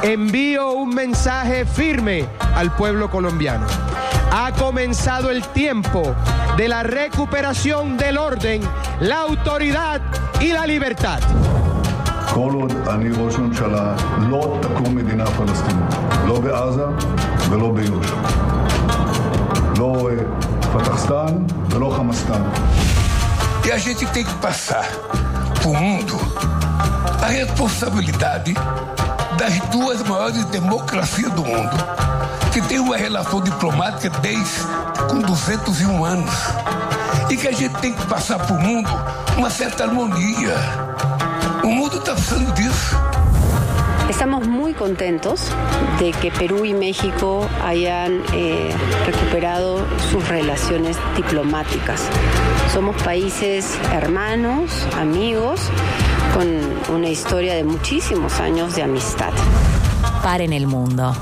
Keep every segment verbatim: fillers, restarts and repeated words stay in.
Envío un mensaje firme al pueblo colombiano. Ha comenzado el tiempo de la recuperación del orden, la autoridad y la libertad. כל עוד אני ראש ממשלה, לא תקום מדינה פלסטינית. לא בעזה ולא ביו"ש. לא פתחסטן ולא חמאסטן. E a gente tem que passar para o mundo a responsabilidade das duas maiores democracias do mundo, que tem uma relação diplomática desde com duzentos e um anos. E que a gente tem que passar para o mundo uma certa harmonia. O mundo está precisando disso. Estamos muy contentos de que Perú y México hayan eh, recuperado sus relaciones diplomáticas. Somos países hermanos, amigos, con una historia de muchísimos años de amistad. Paren el mundo.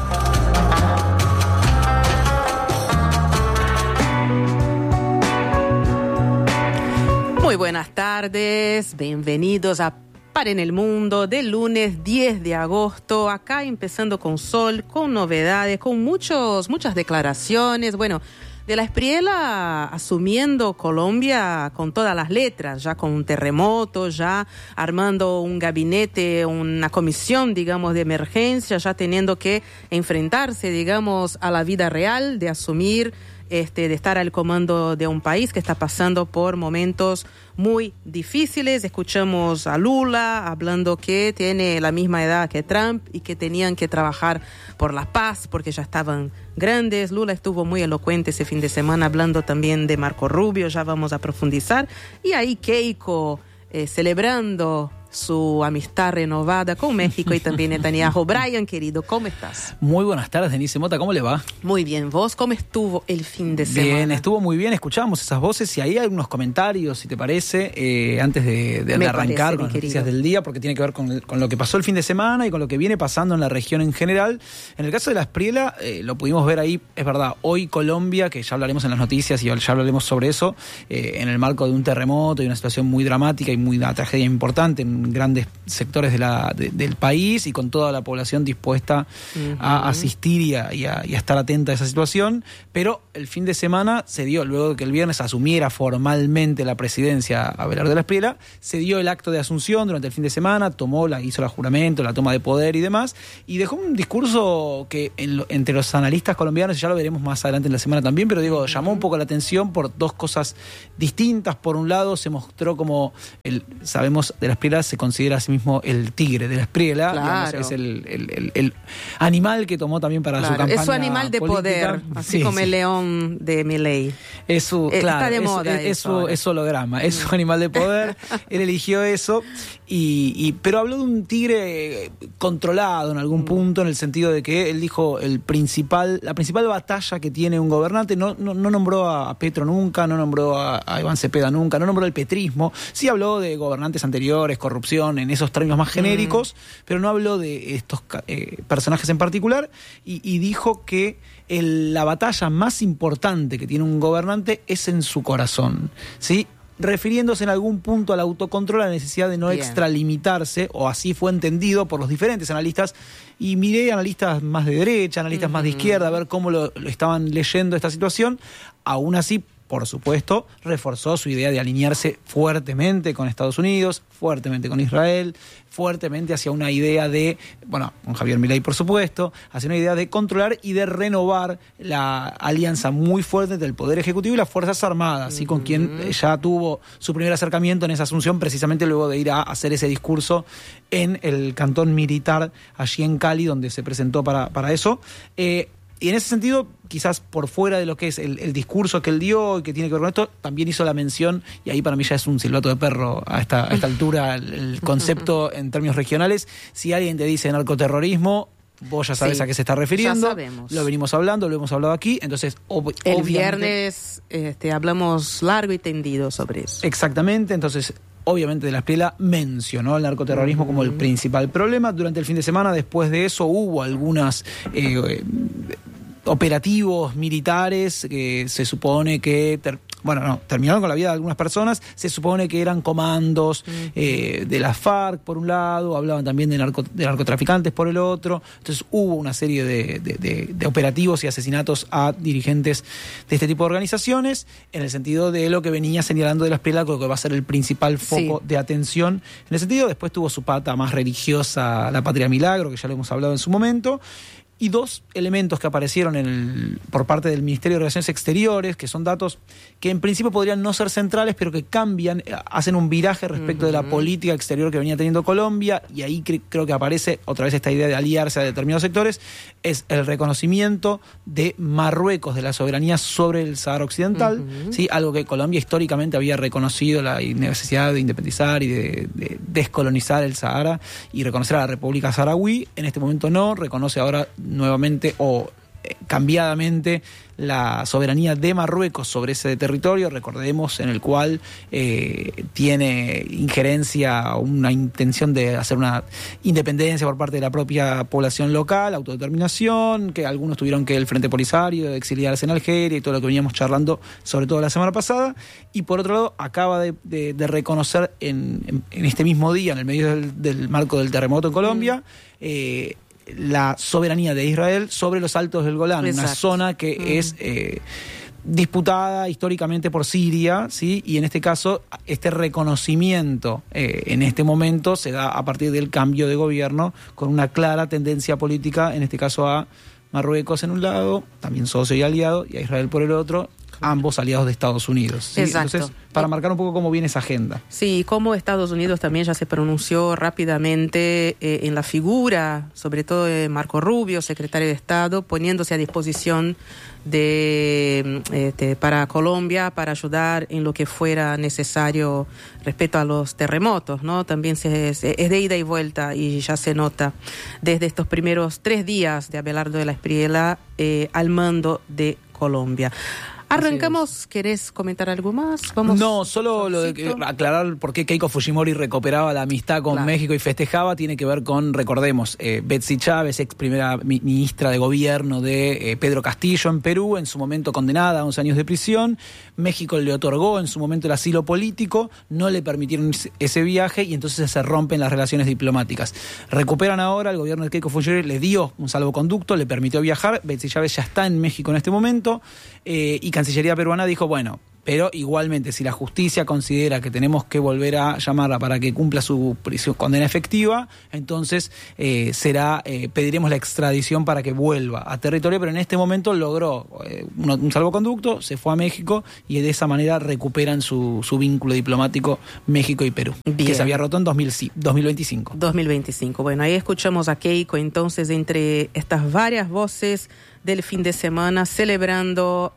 Muy buenas tardes, bienvenidos a Paren el Mundo del lunes diez de agosto, acá empezando con sol, con novedades, con muchos, muchas declaraciones, bueno, de la Espriella asumiendo Colombia con todas las letras, ya con un terremoto, ya armando un gabinete, una comisión, digamos, de emergencia, ya teniendo que enfrentarse, digamos, a la vida real de asumir Este, de estar al comando de un país que está pasando por momentos muy difíciles. Escuchamos a Lula hablando que tiene la misma edad que Trump y que tenían que trabajar por la paz porque ya estaban grandes. Lula estuvo muy elocuente ese fin de semana hablando también de Marco Rubio, ya vamos a profundizar. Y ahí Keiko eh, celebrando su amistad renovada con México y también Netanyahu. Brian, querido, ¿cómo estás? Muy buenas tardes, Denise Mota, ¿cómo le va? Muy bien, ¿vos cómo estuvo el fin de semana? Bien, estuvo muy bien, escuchábamos esas voces y ahí hay algunos comentarios, si te parece, eh, antes de, de, de arrancar parece, con las noticias del día, porque tiene que ver con, con lo que pasó el fin de semana y con lo que viene pasando en la región en general. En el caso de la Espriella, eh, lo pudimos ver ahí, es verdad, hoy Colombia, que ya hablaremos en las noticias y ya hablaremos sobre eso, eh, en el marco de un terremoto y una situación muy dramática y muy una tragedia importante en grandes sectores de la, de, del país y con toda la población dispuesta uh-huh. a asistir y a, y, a, y a estar atenta a esa situación, pero el fin de semana se dio, luego de que el viernes asumiera formalmente la presidencia Abelardo de la Espriella, se dio el acto de asunción durante el fin de semana, tomó la, hizo el juramento, la toma de poder y demás, y dejó un discurso que en lo, entre los analistas colombianos, ya lo veremos más adelante en la semana también, pero digo, uh-huh. llamó un poco la atención por dos cosas distintas. Por un lado, se mostró como, el, sabemos, de la Espriella se considera a sí mismo el tigre de la Espriella, claro. digamos, es el, el, el, el animal que tomó también para claro. su campaña. Es su animal de política. Poder, así sí, como sí. el león de Milei. Es su, eh, claro, está de es, moda es, es, eso su, es su holograma, es su animal de poder. Él eligió eso, y, y, pero habló de un tigre controlado en algún mm. punto, en el sentido de que él dijo el principal, la principal batalla que tiene un gobernante, no, no, no nombró a Petro nunca, no nombró a, a Iván Cepeda nunca, no nombró el petrismo, sí habló de gobernantes anteriores, corrupción, en esos términos más genéricos, mm. pero no habló de estos eh, personajes en particular, y, y dijo que el, la batalla más importante que tiene un gobernante es en su corazón, ¿sí? Refiriéndose en algún punto al autocontrol, a la necesidad de no Bien. extralimitarse, o así fue entendido por los diferentes analistas, y miré analistas más de derecha, analistas mm. más de izquierda, a ver cómo lo, lo estaban leyendo esta situación. Aún así, por supuesto, reforzó su idea de alinearse fuertemente con Estados Unidos, fuertemente con Israel, fuertemente hacia una idea de, bueno, con Javier Milei por supuesto, hacia una idea de controlar y de renovar la alianza muy fuerte entre el Poder Ejecutivo y las Fuerzas Armadas, ¿sí? Uh-huh. Con quien ya tuvo su primer acercamiento en esa asunción, precisamente luego de ir a hacer ese discurso en el cantón militar, allí en Cali, donde se presentó para, para eso. Eh, Y en ese sentido, quizás por fuera de lo que es el, el discurso que él dio y que tiene que ver con esto, también hizo la mención, y ahí para mí ya es un silbato de perro a esta, a esta altura, el, el concepto en términos regionales. Si alguien te dice narcoterrorismo, vos ya sabes sí, a qué se está refiriendo. Ya sabemos. Lo venimos hablando, lo hemos hablado aquí. Entonces, ob- el viernes este, hablamos largo y tendido sobre eso. Exactamente, entonces... Obviamente de la Espriella mencionó el narcoterrorismo uh-huh. como el principal problema. Durante el fin de semana, después de eso, hubo algunas eh, operativos militares que se supone que ter- bueno, no, terminaron con la vida de algunas personas, se supone que eran comandos uh-huh. eh, de la FARC por un lado, hablaban también de, narco, de narcotraficantes por el otro, entonces hubo una serie de, de, de, de operativos y asesinatos a dirigentes de este tipo de organizaciones, en el sentido de lo que venía señalando de la Espriella, creo que va a ser el principal foco sí. de atención en ese sentido. Después tuvo su pata más religiosa, la Patria Milagro, que ya lo hemos hablado en su momento, y dos elementos que aparecieron en el, por parte del Ministerio de Relaciones Exteriores, que son datos que en principio podrían no ser centrales, pero que cambian, hacen un viraje respecto uh-huh. de la política exterior que venía teniendo Colombia, y ahí cre- creo que aparece otra vez esta idea de aliarse a determinados sectores, es el reconocimiento de Marruecos de la soberanía sobre el Sahara Occidental, uh-huh. ¿sí? Algo que Colombia históricamente había reconocido, la necesidad de independizar y de, de descolonizar el Sahara y reconocer a la República Saharaui. En este momento no, reconoce ahora nuevamente o eh, cambiadamente la soberanía de Marruecos sobre ese territorio, recordemos, en el cual eh, tiene injerencia, una intención de hacer una independencia por parte de la propia población local, autodeterminación, que algunos tuvieron que el Frente Polisario exiliarse en Algeria y todo lo que veníamos charlando, sobre todo la semana pasada, y por otro lado acaba de, de, de reconocer en, en, en este mismo día, en el medio del, del marco del terremoto en Colombia, mm. eh, la soberanía de Israel sobre los Altos del Golán, Exacto. una zona que mm. es eh, disputada históricamente por Siria, ¿sí? Y en este caso, este reconocimiento eh, en este momento se da a partir del cambio de gobierno, con una clara tendencia política, en este caso a Marruecos en un lado, también socio y aliado, y a Israel por el otro, ambos aliados de Estados Unidos, ¿sí? Exacto. Entonces, para marcar un poco cómo viene esa agenda. Sí, como Estados Unidos también ya se pronunció rápidamente eh, en la figura, sobre todo de Marco Rubio, secretario de Estado, poniéndose a disposición de, eh, de para Colombia para ayudar en lo que fuera necesario respecto a los terremotos, ¿no? También se, se, es de ida y vuelta, y ya se nota desde estos primeros tres días de Abelardo de la Espriella eh, al mando de Colombia. Arrancamos, ¿querés comentar algo más? Vamos. No, solo lo de que, aclarar por qué Keiko Fujimori recuperaba la amistad con claro. México y festejaba, tiene que ver con, recordemos, eh, Betsy Chávez, ex primera mi- ministra de gobierno de eh, Pedro Castillo en Perú, en su momento condenada a once años de prisión. México le otorgó en su momento el asilo político, no le permitieron ese viaje y entonces se rompen las relaciones diplomáticas. Recuperan ahora, el gobierno de Keiko Fujimori le dio un salvoconducto, le permitió viajar. Betsy Chávez ya está en México en este momento eh, y Cancillería peruana dijo, bueno, pero igualmente si la justicia considera que tenemos que volver a llamarla para que cumpla su prisión, condena efectiva, entonces eh, será eh, pediremos la extradición para que vuelva a territorio, pero en este momento logró eh, un, un salvoconducto, se fue a México y de esa manera recuperan su, su vínculo diplomático México y Perú, Bien. que se había roto en dos mil veinticinco. dos mil veinticinco. Bueno, ahí escuchamos a Keiko entonces entre estas varias voces del fin de semana celebrando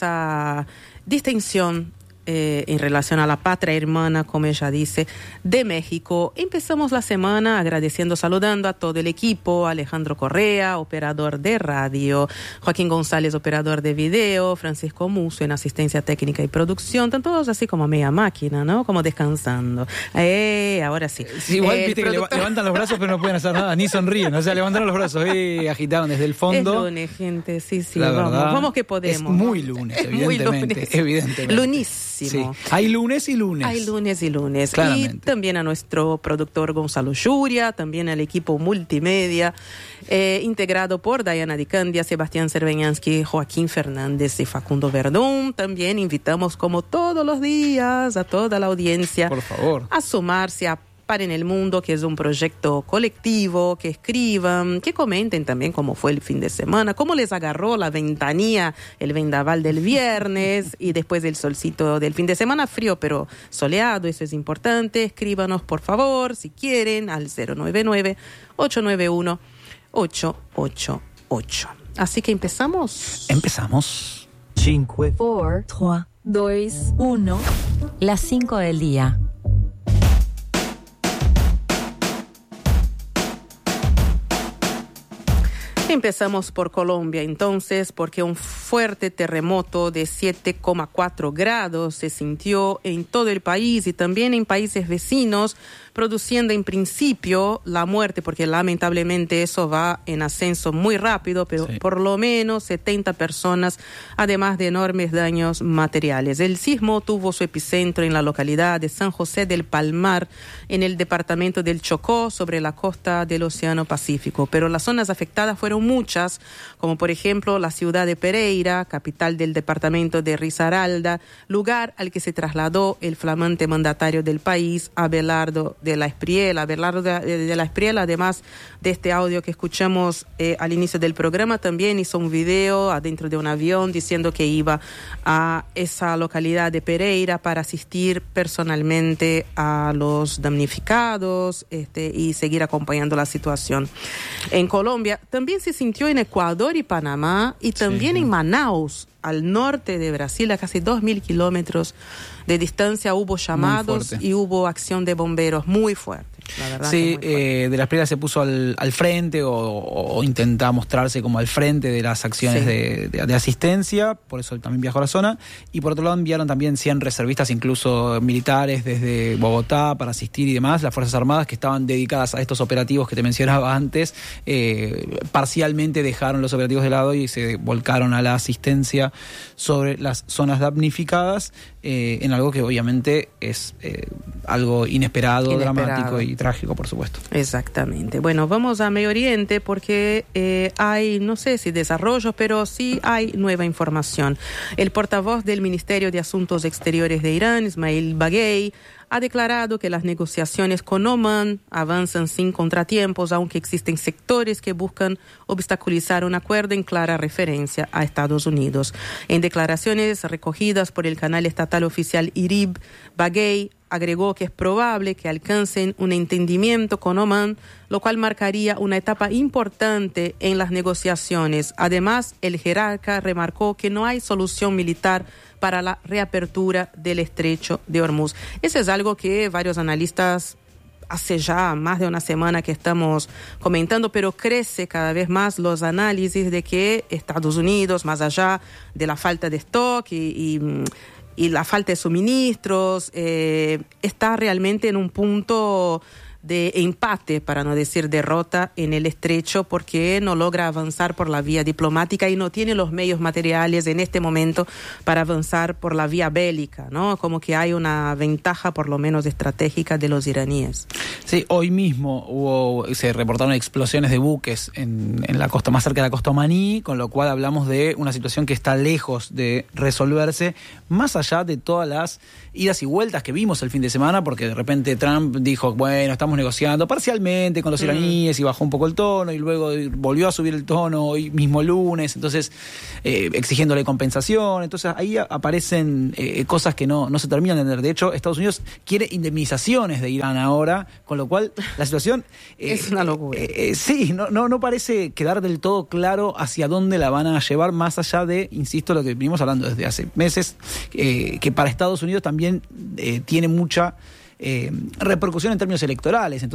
esa distinción eh, en relación a la patria hermana, como ella dice, de México. Empezamos la semana agradeciendo, saludando a todo el equipo: Alejandro Correa, operador de radio, Joaquín González, operador de video, Francisco Musso en asistencia técnica y producción. Están todos así como a media máquina, ¿no? Como descansando. Eh, ahora sí. sí igual el viste productor... que levantan los brazos pero no pueden hacer nada, ni sonríen. O sea, levantaron los brazos y agitaron desde el fondo. Es lunes, gente, sí, sí. La vamos, verdad, vamos que podemos. Es muy lunes, es evidentemente. Muy lunes. evidentemente. Lunísimo. Sí. Hay lunes y lunes. Hay lunes y lunes. Claramente. Y también a nuestro productor Gonzalo Yuria, también al equipo multimedia, eh, integrado por Diana Di Candia, Sebastián Cerveñansky, Joaquín Fernández y Facundo Verdún. También invitamos, como todos los días, a toda la audiencia, por favor, a sumarse a Paren el Mundo, que es un proyecto colectivo, que escriban, que comenten también cómo fue el fin de semana, cómo les agarró la ventanilla, el vendaval del viernes y después del solcito del fin de semana, frío pero soleado, eso es importante. Escríbanos por favor, si quieren, al cero nueve nueve, ocho nueve uno, ocho ocho ocho. Así que empezamos. Empezamos. cinco, cuatro, tres, dos, uno. Las cinco del día. Empezamos por Colombia entonces, porque un fuerte terremoto de siete coma cuatro grados se sintió en todo el país y también en países vecinos, produciendo en principio la muerte, porque lamentablemente eso va en ascenso muy rápido, pero sí. por lo menos setenta personas, además de enormes daños materiales. El sismo tuvo su epicentro en la localidad de San José del Palmar, en el departamento del Chocó, sobre la costa del Océano Pacífico, pero las zonas afectadas fueron muchas, como por ejemplo la ciudad de Pereira, capital del departamento de Risaralda, lugar al que se trasladó el flamante mandatario del país, Abelardo de la Espriella. Abelardo de, de la Espriella, además de este audio que escuchamos eh, al inicio del programa, también hizo un video adentro de un avión diciendo que iba a esa localidad de Pereira para asistir personalmente a los damnificados este, y seguir acompañando la situación. En Colombia también se sintió en Ecuador y Panamá y también sí. en Manaus, al norte de Brasil, a casi dos mil kilómetros de distancia, hubo llamados y hubo acción de bomberos muy fuerte. La verdad sí, eh, de la Espriella se puso al, al frente o, o intenta mostrarse como al frente de las acciones sí. de, de, de asistencia, por eso también viajó a la zona. Y por otro lado enviaron también cien reservistas, incluso militares, desde Bogotá para asistir y demás. Las Fuerzas Armadas que estaban dedicadas a estos operativos que te mencionaba antes, eh, parcialmente dejaron los operativos de lado y se volcaron a la asistencia sobre las zonas damnificadas, eh, en algo que obviamente es eh, algo inesperado, inesperado, dramático y trágico, por supuesto. Exactamente. Bueno, vamos a Medio Oriente porque eh, hay, no sé si desarrollos, pero sí hay nueva información. El portavoz del Ministerio de Asuntos Exteriores de Irán, Ismail Baghei, ha declarado que las negociaciones con Omán avanzan sin contratiempos, aunque existen sectores que buscan obstaculizar un acuerdo en clara referencia a Estados Unidos. En declaraciones recogidas por el canal estatal oficial I R I B, Baghei agregó que es probable que alcancen un entendimiento con Omán, lo cual marcaría una etapa importante en las negociaciones. Además, el jerarca remarcó que no hay solución militar para la reapertura del estrecho de Hormuz. Eso es algo que varios analistas hace ya más de una semana que estamos comentando, pero crece cada vez más los análisis de que Estados Unidos, más allá de la falta de stock y, y y la falta de suministros, eh, está realmente en un punto de empate, para no decir derrota, en el estrecho, porque no logra avanzar por la vía diplomática y no tiene los medios materiales en este momento para avanzar por la vía bélica, ¿no? Como que hay una ventaja, por lo menos estratégica, de los iraníes. Sí, hoy mismo hubo, se reportaron explosiones de buques en, en la costa, más cerca de la costa omaní, con lo cual hablamos de una situación que está lejos de resolverse, más allá de todas las idas y vueltas que vimos el fin de semana, porque de repente Trump dijo, bueno, estamos negociando parcialmente con los iraníes y bajó un poco el tono y luego volvió a subir el tono hoy mismo lunes, entonces eh, exigiéndole compensación. Entonces ahí aparecen eh, cosas que no, no se terminan de entender. De hecho, Estados Unidos quiere indemnizaciones de Irán ahora, con lo cual la situación eh, es una locura. Eh, eh, sí, no, no, no parece quedar del todo claro hacia dónde la van a llevar, más allá de, insisto, lo que venimos hablando desde hace meses, eh, que para Estados Unidos también eh, tiene mucha Eh, repercusión en términos electorales. Entonces,